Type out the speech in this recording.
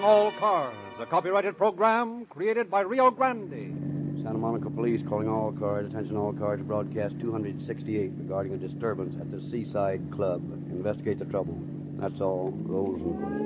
All Cars, a copyrighted program created by Rio Grande. Santa Monica Police calling all cars. Attention all cars to broadcast 268 regarding a disturbance at the Seaside Club. Investigate the trouble. That's all. Rosenquist.